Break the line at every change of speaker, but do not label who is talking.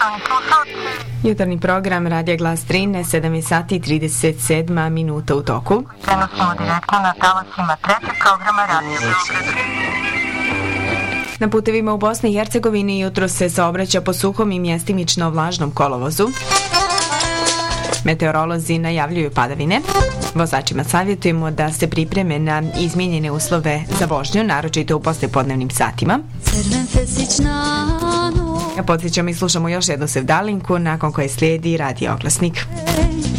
Jutarnji program Radija Glas 13, 7 sati i 37 minuta u toku.
Prenosimo direktno na talasima trećeg programa Radija Beograd.
Na putevima u Bosni i Hercegovini jutro se saobraća po suhom i mjestimično vlažnom kolovozu. Meteorolozi najavljuju padavine. Vozačima savjetujemo da se pripreme na izmijenjene uslove za vožnju, naročito u poslijepodnevnim satima. Podsjećamo i slušamo još jednu sevdalinku, nakon koje slijedi radio oglasnik.